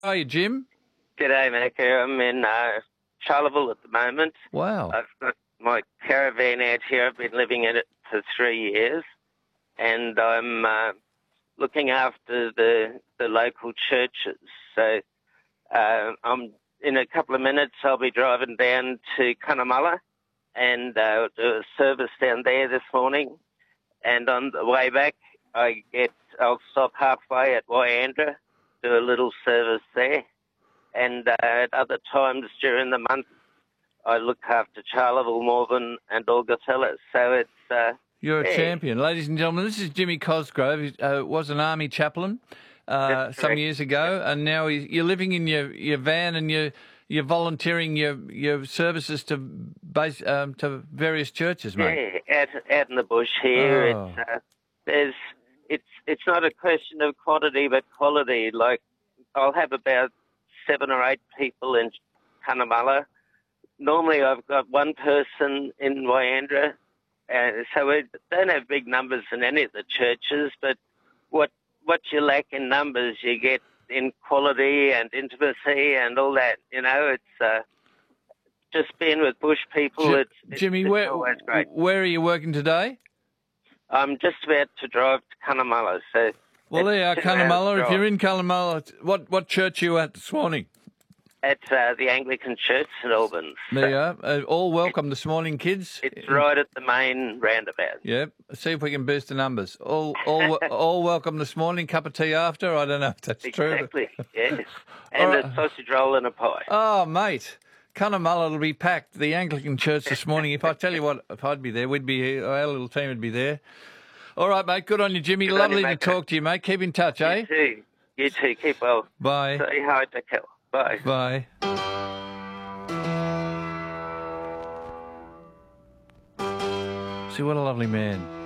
How are you, Jim? G'day, Macca. I'm in Charleville at the moment. Wow. I've got my caravan out here. I've been living in it for 3 years, and I'm looking after the local churches. So I'm in a couple of minutes. I'll be driving down to Cunnamulla and do a service down there this morning. And on the way back, I'll stop halfway at Wyandra, do a little service there. And at other times during the month, I look after Charleville, Morven and Augustelas. So it's... You're a champion. Ladies and gentlemen, this is Jimmy Cosgrove. He was an army chaplain some years ago, and now you're living in your van and you're volunteering your services to various churches, mate. Yeah, out in the bush here. Oh. It's not a question of quantity but quality. Like, I'll have about 7 or 8 people in Cunnamulla. Normally I've got one person in Wyandra. So we don't have big numbers in any of the churches, but what you lack in numbers, you get in quality and intimacy and all that. You know, it's just being with bush people. Jimmy, it's always great. Where are you working today? I'm just about to drive to Cunnamulla. So well, there you are, Cunnamulla. If you're in Cunnamulla, what church are you at this morning? At the Anglican Church, St Albans. There you are. All welcome this morning, kids. It's right at the main roundabout. Yeah. See if we can boost the numbers. All welcome this morning. Cup of tea after. I don't know if that's true. Exactly. Yeah. And a sausage roll and a pie. Oh, mate. Cunnamulla will be packed. The Anglican Church this morning. If I tell you what, if I'd be there, our little team would be there. All right, mate. Good on you, Jimmy. Good Lovely on you, to talk to you, mate. Keep in touch, eh? You too. Keep well. Bye. Say hi to Kel. Bye. Bye. See, what a lovely man.